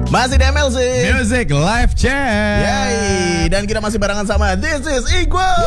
Masih di MLC Music Live Chat. Yay. Dan kita masih barengan sama This is Equal.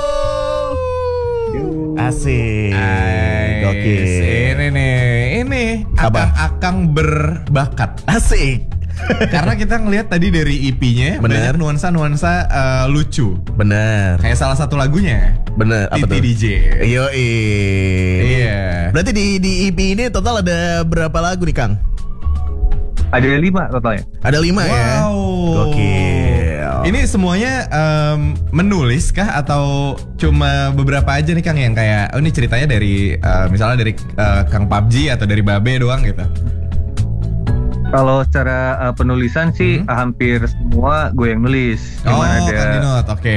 Asik. Gokil. Ini nih, ini Apa? akang berbakat. Asik. Karena kita ngelihat tadi dari EP-nya Bener. banyak nuansa-nuansa lucu. Bener. Kayak salah satu lagunya. Bener. Apa tuh? DJ. Yoi. Iya. Berarti di EP ini total ada berapa lagu nih Kang? Ada 5 totalnya. Ada 5 ya. Wow. Gokil. Ini semuanya menulis kah atau cuma beberapa aja nih Kang yang kayak ini ceritanya dari misalnya dari Kang PUBG atau dari Babe doang gitu? Kalau secara penulisan sih hampir semua gue yang nulis. Oh, Cuman Kang Dinot, oke.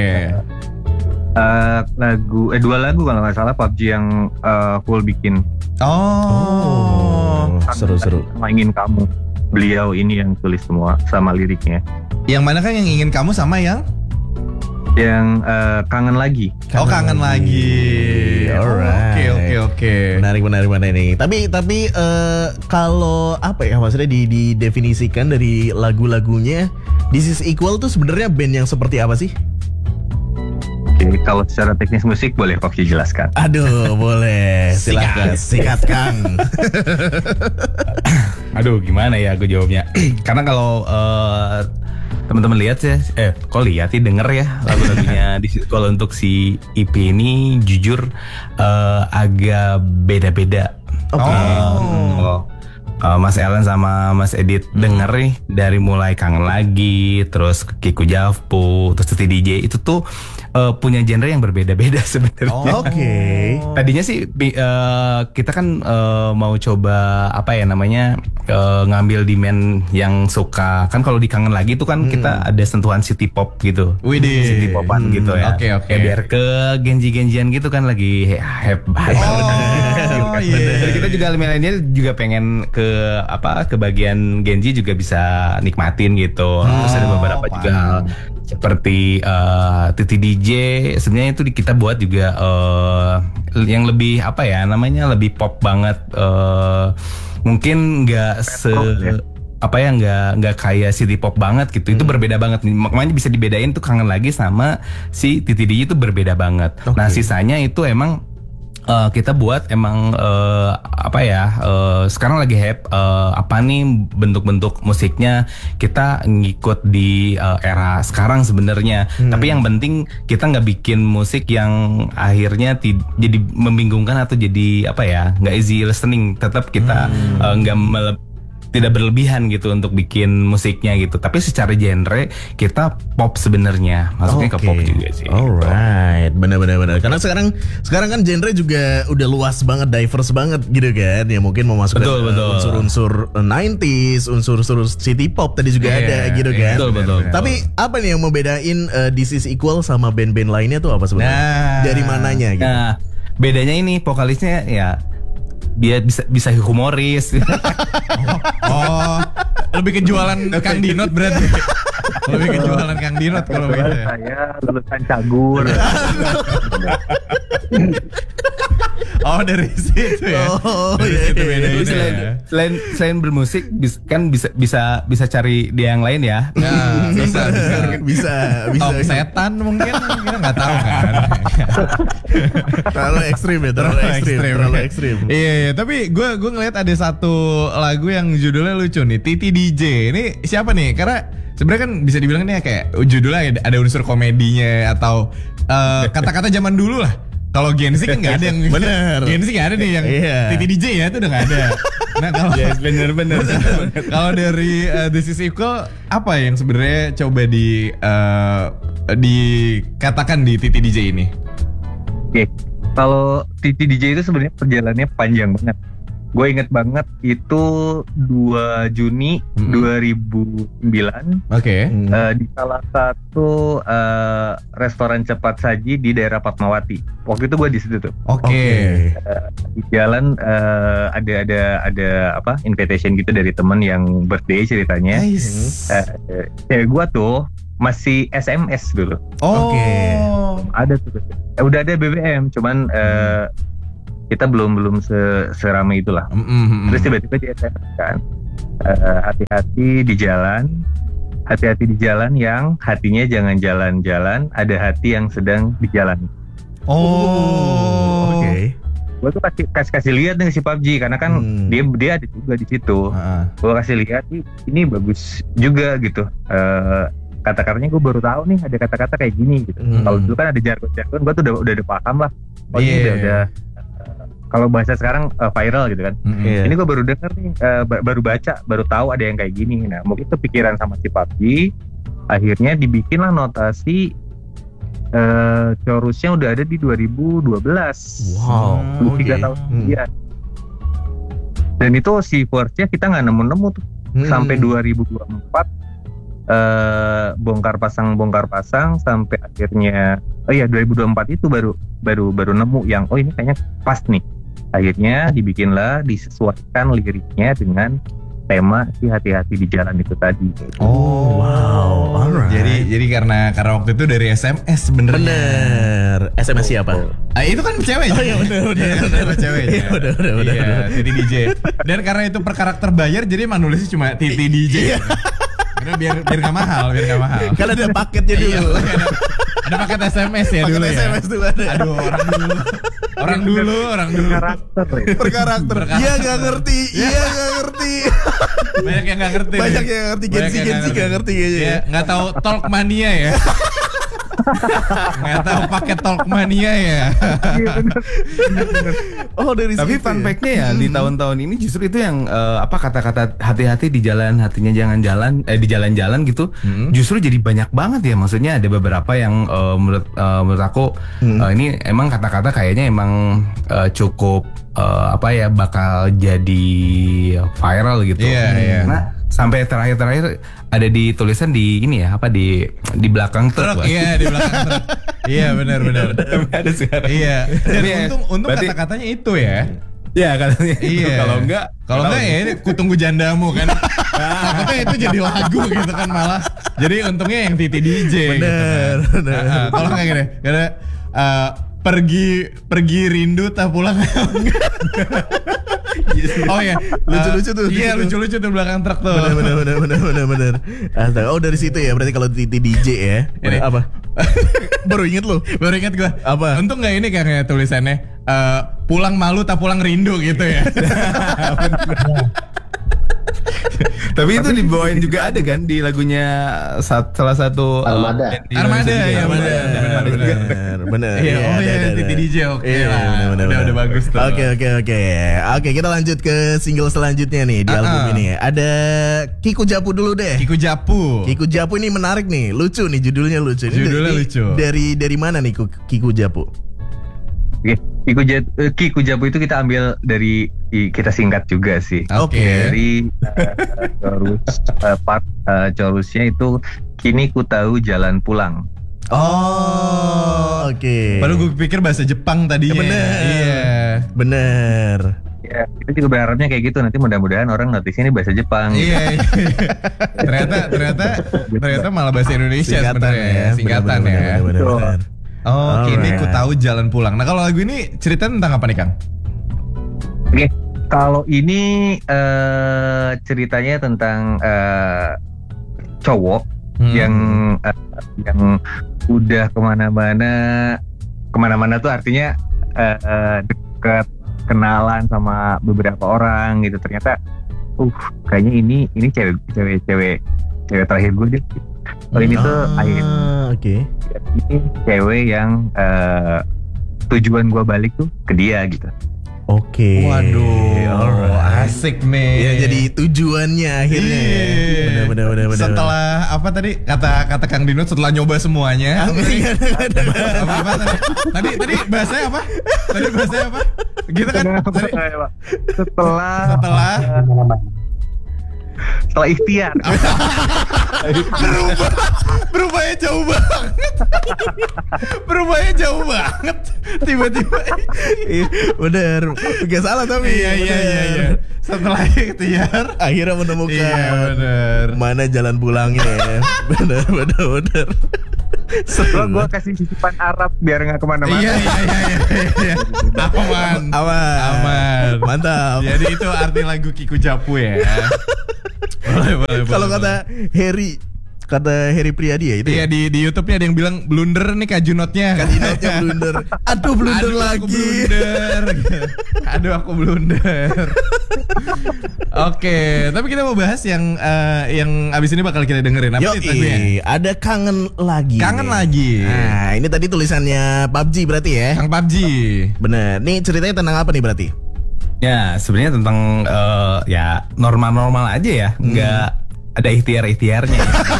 Dua lagu kalau nggak salah PUBG yang full bikin. Oh. Seru-seru. Sama Ingin Kamu. Beliau ini yang tulis semua sama liriknya. Yang mana kan yang ingin kamu sama yang? Yang Kangen Lagi. Kangen lagi. Alright. Oke. Menarik nih. Tapi kalau apa ya maksudnya didefinisikan dari lagu-lagunya This is Equal tuh sebenarnya band yang seperti apa sih? Oke, kalau secara teknis musik boleh Koki jelaskan. Aduh, boleh. Silakan. Sikat Kang. Aduh, gimana ya gue jawabnya? Karena kalau teman-teman lihat ya, kalau lihat sih denger ya lagu-lagunya kalau untuk si EP ini jujur agak beda-beda. Oke. Mas Ellen sama Mas Edit denger nih dari mulai Kangen Lagi, terus Kiku Javpo, terus Titi DJ itu tuh punya genre yang berbeda-beda sebenarnya. Oke. Tadinya sih kita kan mau coba apa ya namanya ngambil demand yang suka kan kalau di Kangen Lagi tuh kan kita ada sentuhan city pop gitu. Widih. City popan gitu ya. Oke. Ya biar ke genji-genjian gitu kan lagi hype. Iya. Jadi kita juga milenial juga pengen ke bagian genji juga bisa nikmatin gitu. Terus ada beberapa juga seperti Titi DJ sebenarnya itu kita buat juga yang lebih apa ya namanya lebih pop banget, mungkin nggak nggak kayak city pop banget gitu. Itu berbeda banget nih, makanya bisa dibedain tuh Kangen Lagi sama si Titi DJ itu berbeda banget. Nah sisanya itu emang kita buat emang sekarang lagi hype apa nih bentuk-bentuk musiknya kita ngikut di era sekarang sebenarnya. Tapi yang penting kita nggak bikin musik yang akhirnya jadi membingungkan atau jadi nggak easy listening. Tetap kita tidak berlebihan gitu untuk bikin musiknya gitu. Tapi secara genre kita pop sebenarnya, masuknya ke pop juga sih. Alright, benar. Karena sekarang kan genre juga udah luas banget, diverse banget gitu kan. Ya mungkin mau masuk unsur-unsur 90s, unsur-unsur city pop tadi juga ada gitu kan. Betul. Tapi apa nih yang membedain This is Equal sama band-band lainnya tuh apa sebenarnya? Dari mananya gitu? Nah, bedanya ini vokalisnya ya dia bisa humoris. Lebih ke jualan Kang Dinot berarti. Lebih ke jualan Kang Dinot kalau begitu. Saya lulusan Cagur. Dari situ ya. Dari situ bedanya. Selain bermusik kan bisa cari dia yang lain ya. Nah, bisa. Setan mungkin kita nggak tahu kan. Terlalu ekstrim. Iya, tapi gue ngeliat ada satu lagu yang judulnya lucu nih, Titi DJ. Ini siapa nih? Karena sebenarnya kan bisa dibilang nih kayak judulnya ada unsur komedinya atau kata-kata zaman dulu lah. Kalau Gen Z kan nggak ada yang bener. Gen Z nggak ada nih yang Titi DJ ya, itu udah nggak ada. Nah kalau bener. kalau dari This is Equal apa yang sebenarnya coba dikatakan di Titi DJ ini? Oke, kalau Titi DJ itu sebenarnya perjalanannya panjang banget. Gue inget banget itu 2 Juni 2009. Oke. Di salah satu restoran cepat saji di daerah Fatmawati. Waktu itu gue di situ tuh. Oke. Di jalan ada invitation gitu dari temen yang birthday ceritanya. Nice. Cewek gue tuh masih SMS dulu. Oke. Ada tuh. Udah ada BBM, cuman kita belum seramai itulah. Terus tiba-tiba dia SMS kan. hati-hati di jalan. Hati-hati di jalan yang hatinya jangan jalan-jalan, ada hati yang sedang di jalan. Oke. Gue tuh kasih lihat nih si PUBG karena kan dia ada juga di situ. Gue kasih lihat ini bagus juga gitu. Kata-katanya gue baru tahu nih ada kata-kata kayak gini gitu. Kalau dulu kan ada jargon-jargon, gue tuh udah paham lah. Oh ini udah kalau bahasa sekarang viral gitu kan. Ini gue baru denger nih, baru baca, baru tahu ada yang kayak gini. Nah mungkin kepikiran sama si PUBG, akhirnya dibikinlah notasi. Chorusnya udah ada di 2012. Wow. 3 tahun kemudian. Dan itu si verse-nya kita nggak nemu-nemu tuh sampai 2024. Bongkar pasang sampai akhirnya 2024 itu baru nemu yang ini kayaknya pas nih. Akhirnya disesuaikan liriknya dengan tema si hati-hati di jalan itu tadi. Oh wow, alright. Jadi karena waktu itu dari SMS sebenarnya. Bener. SMS siapa? Itu kan cewek. Oh iya bener. Ceweknya. Iya bener. Iya, Titi DJ. Dan karena itu per karakter bayar, jadi emang nulisnya cuma Titi DJ. Karena biar nggak mahal. Kan ada paketnya dulu. Ada paket SMS ya dulu ya. SMS dulu ada. Aduh, orang dulu. Per karakter. Iya nggak ngerti. Banyak yang nggak ngerti. Gensi nggak ngerti kayaknya. Ya, nggak tahu Talk Mania ya. Nggak tahu paket Talk Mania ya. Oh dari Tapi situ fun ya? fact-nya ya di tahun-tahun ini justru itu yang kata-kata hati-hati di jalan, hatinya jangan jalan, di jalan-jalan gitu. Justru jadi banyak banget ya. Maksudnya ada beberapa yang menurut aku ini emang kata-kata kayaknya emang cukup bakal jadi viral gitu. Iya. Nah, sampai terakhir ada di tulisan di ini ya di belakang truk. Iya, di belakang truk. Iya, benar. Ada sekarang. Iya. Dan Tapi untung berarti- kata-katanya itu ya. Ya katanya. Iya. Kalau enggak ya ini kutunggu jandamu kan. Takutnya itu jadi lagu gitu kan malah. Jadi untungnya yang Titi DJ. Bener. Kalau nggak gini, karena pergi rindu tak pulang. Oh ya, Lucu-lucu tuh. Iya, lucu-lucu tuh belakang truk tuh. Bener. Astaga. Oh dari situ ya. Berarti kalau Titi DJ ya. Ini. Apa? Baru inget lu. Baru ingat gue. Apa? Untung nggak ini kayak tulisannya pulang malu tak pulang rindu gitu ya. Tapi itu dibawain juga ada kan di lagunya salah satu Armada. Armada ya, Bener. Iya, Titi DJ oke lah. Udah bagus tuh. Oke, kita lanjut ke single selanjutnya nih di album ini. Ada Kiku Japu dulu deh. Kiku Japu ini menarik nih, lucu nih judulnya lucu. Ini Judulnya lucu. Dari mana nih Kiku Japu? Oke, Kiku Japu itu kita ambil dari kita singkat juga sih. Oke. Dari chorusnya itu kini ku tahu jalan pulang. Oh, oke. Baru gue pikir bahasa Jepang tadinya. Bener. Iya. Bener. Ya, kita juga berharapnya kayak gitu, nanti mudah-mudahan orang notisnya ini bahasa Jepang. Iya. ternyata malah bahasa Indonesia sebenarnya ya. Singkatan ya. Bener. Oh, kini Alright. ku tahu jalan pulang. Nah, kalau lagu ini cerita tentang apa nih, Kang? Oke, kalau ini ceritanya tentang cowok yang udah kemana-mana tuh artinya deket, kenalan sama beberapa orang gitu. Ternyata kayaknya ini cewek terakhir gue deh. Oh ini tuh Oke. ini cewek yang tujuan gue balik tuh ke dia gitu. Oke. Waduh, Alright. asik nih. Ya jadi tujuannya akhirnya. Iya. Bener. Setelah apa tadi kata Kang Dino setelah nyoba semuanya. apa tadi bahasanya apa? Gitu kan? Setelah ikhtiar. Berubahnya jauh banget. Tiba-tiba. Bener. Gak salah tapi. Iya. Setelah ikhtiar Akhirnya menemukan Iya bener. mana jalan pulangnya ya. Bener. Gue kasih sisipan Arab biar nggak kemana-mana. Iya. Aman. Mantap. Jadi itu arti lagu Kiku Japu ya. Boleh. Kalau kata Heri Priadi ya itu. Iya, di YouTube-nya ada yang bilang blunder nih Kajunotnya. Kajunotnya blunder. Aduh blunder lagi. Aku blunder. Oke, tapi kita mau bahas yang abis ini bakal kita dengerin. Apa itu lagunya? Ada Kangen Lagi. Kangen Lagi. Nah, ini tadi tulisannya PUBG berarti ya? Kang PUBG. Bener. Nih ceritanya tentang apa nih berarti? Ya, sebenarnya tentang ya normal-normal aja ya. Enggak ada ikhtiar-ikhtiarnya.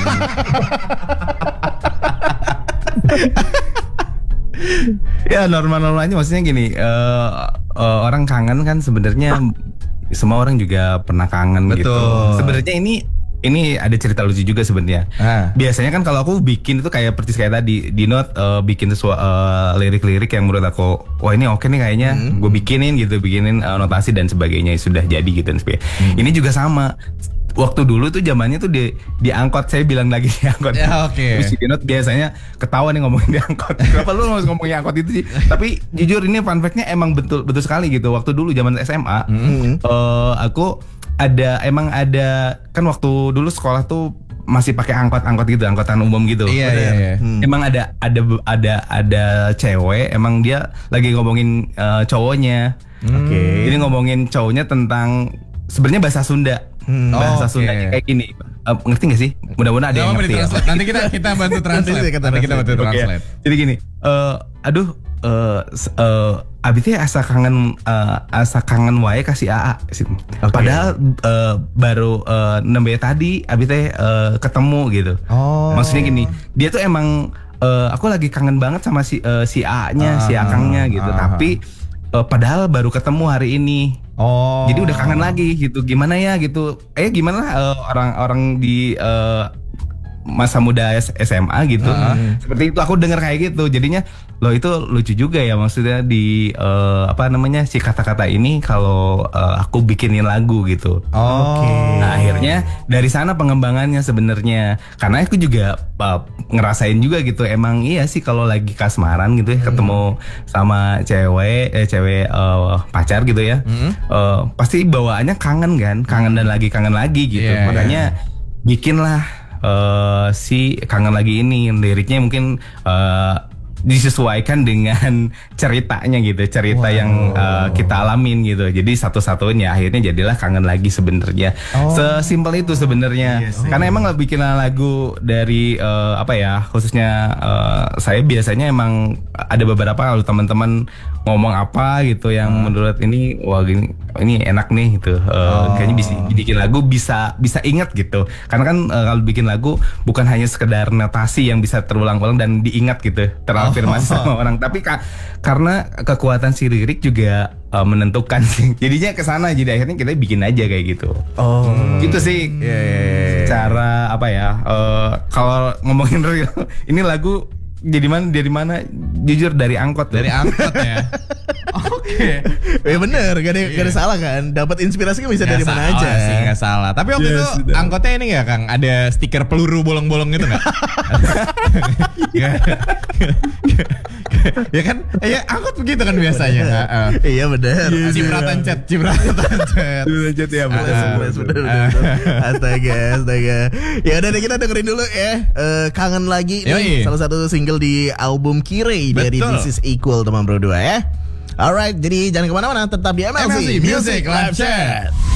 Ya normal-normal aja, maksudnya gini, orang kangen kan sebenarnya semua orang juga pernah kangen. Betul. Gitu. Sebenarnya ini ada cerita lucu juga sebenarnya. Biasanya kan kalau aku bikin itu kayak persis kayak tadi di note, bikin lirik-lirik yang menurut aku wah ini oke nih kayaknya, gue bikinin notasi dan sebagainya, sudah jadi gitu dan sebagainya. Ini juga sama. Waktu dulu tuh zamannya tuh di angkot, saya bilang lagi di angkot. Ya, oke. Terus di note biasanya ketawa nih ngomongin di angkot. Kenapa lu harus ngomongin angkot itu sih? Tapi jujur ini fun fact-nya emang betul sekali gitu. Waktu dulu zaman SMA, aku ada kan waktu dulu sekolah tuh masih pakai angkot gitu, angkotan umum gitu. Iya. Emang ada cewek, emang dia lagi ngomongin cowoknya. Oke. Jadi ngomongin cowoknya tentang sebenarnya bahasa Sunda. Bahasa Sundanya kayak gini. Ngerti gak sih? Mudah-mudahan ada yang ngerti. Nanti kita bantu translate. Okay. Jadi gini, abi teh asa kangen wae kasih AA. Okay. Padahal baru nembe tadi abi teh ketemu gitu. Maksudnya gini, dia tuh emang aku lagi kangen banget sama si A-nya, si Akangnya gitu. Tapi padahal baru ketemu hari ini. Jadi udah kangen lagi gitu. Gimana ya gitu. Gimana orang-orang di masa muda SMA gitu. Seperti itu aku dengar kayak gitu. Jadinya loh itu lucu juga ya, maksudnya di si kata-kata ini kalau aku bikinin lagu gitu. Nah, akhirnya dari sana pengembangannya sebenarnya. Karena aku juga ngerasain juga gitu. Emang iya sih kalau lagi kasmaran gitu ya, ketemu sama cewek pacar gitu ya. Pasti bawaannya kangen kan, kangen lagi gitu. Makanya bikinlah si Kangen Lagi ini, liriknya mungkin disesuaikan dengan ceritanya gitu, cerita yang kita alamin gitu. Jadi satu-satunya akhirnya jadilah Kangen Lagi sebenarnya. Sesimpel itu sebenarnya. Karena emang bikin lagu dari khususnya saya biasanya emang ada beberapa kalau teman-teman ngomong apa gitu yang menurut ini wah gini, ini enak nih gitu. Kayaknya bisa bikin lagu bisa ingat gitu. Karena kan kalau bikin lagu bukan hanya sekedar notasi yang bisa terulang-ulang dan diingat gitu, terafirmasi sama orang, tapi karena kekuatan si lirik juga menentukan sih. Jadinya kesana, jadi akhirnya kita bikin aja kayak gitu. Gitu sih. Cara kalau ngomongin real, ini lagu dari mana? Jujur dari angkot ya. Oke. Ya bener, gak ada salah kan. Dapat inspirasi kan bisa dari mana aja. Sih gak salah. Tapi waktu itu angkotnya ini gak Kang, ada stiker peluru bolong-bolong gitu gak? Ya kan? Ya angkot begitu kan biasanya. Iya bener. Cipratan cat ya. Bener. Astaga. Ya udah deh, kita dengerin dulu ya. Kangen Lagi nih, salah satu single di album Kirei dari This Is Equal teman bro 2 ya. Alright, jadi jangan kemana-mana, tetap di MLC Music Live Chat.